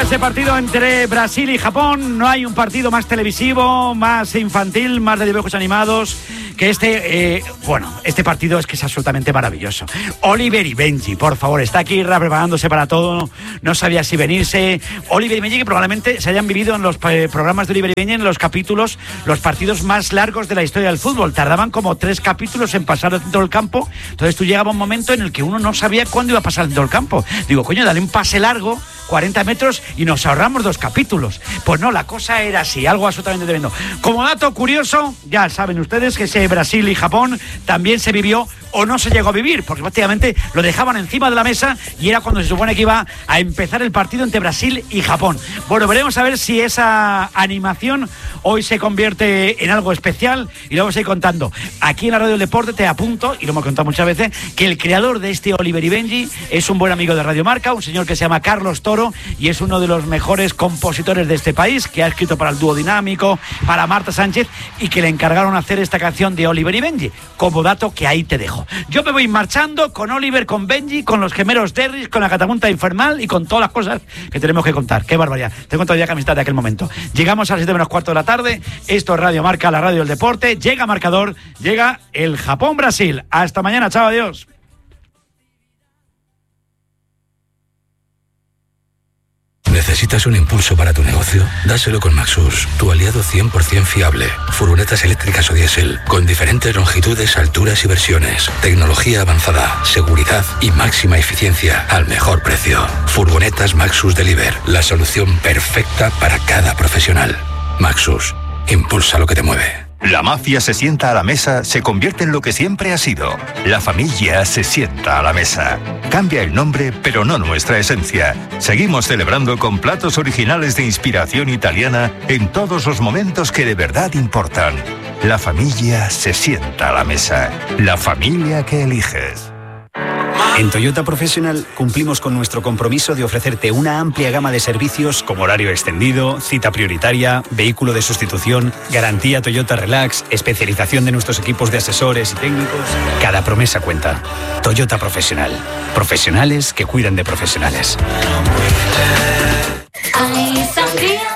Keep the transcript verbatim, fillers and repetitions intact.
arranca ese partido entre Brasil y Japón. No hay un partido más televisivo, más infantil, más de dibujos animados que este. Eh, bueno, este partido es que es absolutamente maravilloso. Oliver y Benji, por favor, está aquí preparándose para todo. No sabía si venirse. Oliver y Benji, que probablemente se hayan vivido en los eh, programas de Oliver y Benji, en los capítulos, los partidos más largos de la historia del fútbol. Tardaban como tres capítulos en pasar dentro del campo. Entonces tú llegaba un momento en el que uno no sabía cuándo iba a pasar dentro del campo. Digo, coño, dale un pase largo, cuarenta metros, y nos ahorramos dos capítulos. Pues no, la cosa era así, algo absolutamente tremendo. Como dato curioso, ya saben ustedes que ese Brasil y Japón también se vivió o no se llegó a vivir, porque prácticamente lo dejaban encima de la mesa y era cuando se supone que iba a empezar el partido entre Brasil y Japón. Bueno, veremos a ver si esa animación hoy se convierte en algo especial y lo vamos a ir contando. Aquí en la Radio del Deporte te apunto, y lo hemos contado muchas veces, que el creador de este Oliver y Benji es un buen amigo de Radio Marca, un señor que se llama Carlos Toro, y es uno de los mejores compositores de este país, que ha escrito para el Dúo Dinámico, para Marta Sánchez, y que le encargaron hacer esta canción de Oliver y Benji. Como dato que ahí te dejo. Yo me voy marchando con Oliver, con Benji, con los gemelos Derris, con la catapulta infernal y con todas las cosas que tenemos que contar. ¡Qué barbaridad! Tengo todavía camiseta de aquel momento. Llegamos a las siete menos cuarto de la tarde. Esto es Radio Marca, la radio del deporte. Llega marcador, llega el Japón-Brasil. Hasta mañana, chao, adiós. ¿Necesitas un impulso para tu negocio? Dáselo con Maxus, tu aliado cien por ciento fiable. Furgonetas eléctricas o diésel, con diferentes longitudes, alturas y versiones. Tecnología avanzada, seguridad y máxima eficiencia al mejor precio. Furgonetas Maxus Deliver, la solución perfecta para cada profesional. Maxus, impulsa lo que te mueve. La mafia se sienta a la mesa, se convierte en lo que siempre ha sido. La familia se sienta a la mesa. Cambia el nombre, pero no nuestra esencia. Seguimos celebrando con platos originales de inspiración italiana en todos los momentos que de verdad importan. La familia se sienta a la mesa. La familia que eliges. En Toyota Professional cumplimos con nuestro compromiso de ofrecerte una amplia gama de servicios como horario extendido, cita prioritaria, vehículo de sustitución, garantía Toyota Relax, especialización de nuestros equipos de asesores y técnicos. Cada promesa cuenta. Toyota Professional. Profesionales que cuidan de profesionales. Ay, sangría.